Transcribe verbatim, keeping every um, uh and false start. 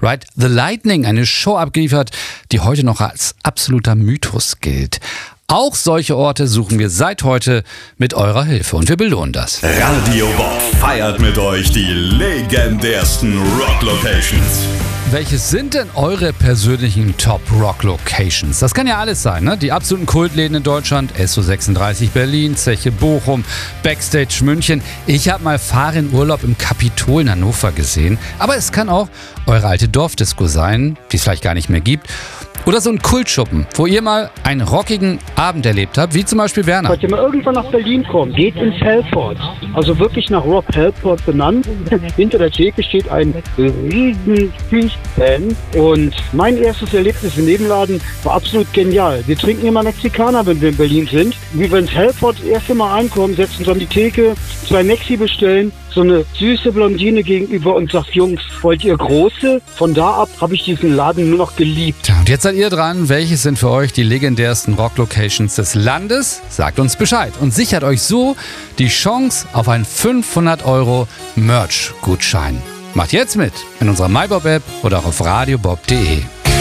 Ride the Lightning, eine Show abgeliefert, die heute noch als absoluter Mythos gilt. Auch solche Orte suchen wir seit heute mit eurer Hilfe und wir belohnen das. Radio Bob feiert mit euch die legendärsten Rock-Locations. Welches sind denn eure persönlichen Top-Rock-Locations? Das kann ja alles sein, ne? Die absoluten Kultläden in Deutschland, S O sechsunddreißig Berlin, Zeche Bochum, Backstage München. Ich habe mal Fahrradurlaub im Kapitol in Hannover gesehen. Aber es kann auch eure alte Dorfdisco sein, die es vielleicht gar nicht mehr gibt. Oder so ein Kultschuppen, wo ihr mal einen rockigen Abend erlebt habt, wie zum Beispiel Werner. Falls ihr mal irgendwann nach Berlin kommt, geht ins Halford. Also wirklich nach Rob Halford benannt. Hinter der Theke steht ein riesen Fan. Und mein erstes Erlebnis im Nebenladen war absolut genial. Wir trinken immer Mexikaner, wenn wir in Berlin sind. Wie wir ins Halford das erste Mal ankommen, setzen uns an die Theke, zwei Mexi bestellen, so eine süße Blondine gegenüber und sagt, Jungs, wollt ihr große? Von da ab habe ich diesen Laden nur noch geliebt. Und jetzt seid ihr dran. Welches sind für euch die legendärsten Rock-Locations des Landes? Sagt uns Bescheid und sichert euch so die Chance auf einen fünfhundert Euro Merch-Gutschein. Macht jetzt mit in unserer MyBob-App oder auch auf radiobob punkt de.